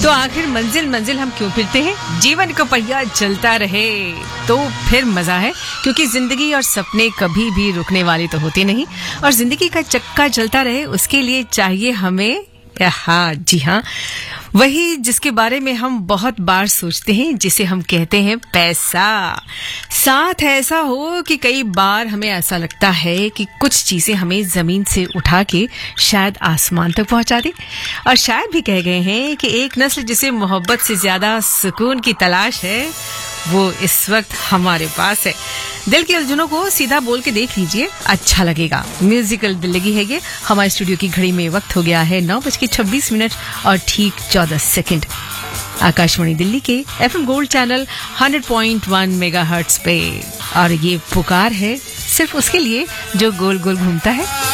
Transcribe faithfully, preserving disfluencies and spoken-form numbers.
तो आखिर मंजिल मंजिल हम क्यों फिरते हैं? जीवन का पहिया चलता रहे तो फिर मजा है, क्योंकि जिंदगी और सपने कभी भी रुकने वाले तो होते नहीं। और जिंदगी का चक्का चलता रहे उसके लिए चाहिए हमें, हाँ जी हाँ, वही जिसके बारे में हम बहुत बार सोचते हैं, जिसे हम कहते हैं पैसा। साथ ऐसा हो कि कई बार हमें ऐसा लगता है कि कुछ चीजें हमें जमीन से उठा के शायद आसमान तक पहुंचा दे। और शायद भी कह गए हैं कि एक नस्ल जिसे मोहब्बत से ज्यादा सुकून की तलाश है, वो इस वक्त हमारे पास है। दिल की उलझनों को सीधा बोल के देख लीजिए, अच्छा लगेगा। म्यूजिकल दिल लगी है ये। हमारे स्टूडियो की घड़ी में वक्त हो गया है नौ बज के छब्बीस मिनट और ठीक चौदह सेकंड। आकाशवाणी दिल्ली के FM gold channel hundred point one megahertz पे, और ये पुकार है सिर्फ उसके लिए जो गोल गोल घूमता है।